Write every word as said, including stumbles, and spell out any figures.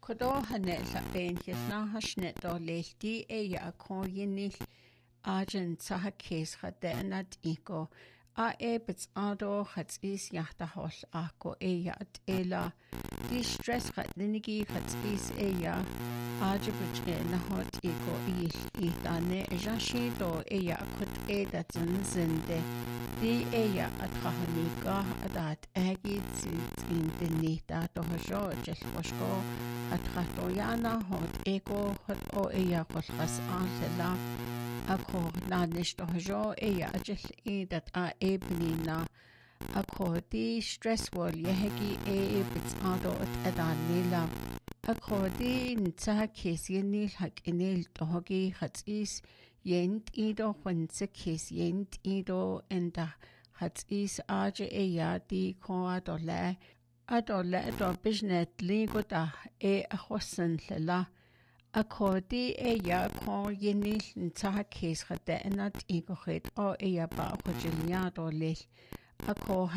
Kodo hanel sa benches na hasnet do lehti e ya ko yinil agent sa case hadenat iko a ebits ado hats is yachta hol ako e ya at ela di stress hat ninigi hats is e ya ajabich e na hot iko il itane jashi do e ya kut e dat zinde di e ya at hanika adat agit in dinita do hajo jel washko at hatoyana hot eko hot o e ya kolkas antela ako na nishto hajo e ya jel e dat a ebnina ako di stressful yehegi e bits ado at adanila ako di nta kes yenil hak inil tohogi hats is yent ido kwense kes yent ido enda hats is aje e ya di ko adole adole do biznet ligo da e ahosan lela ako di e ya ko yenil nta kes hade enat ego het o e ya ba ko jiliado lel ako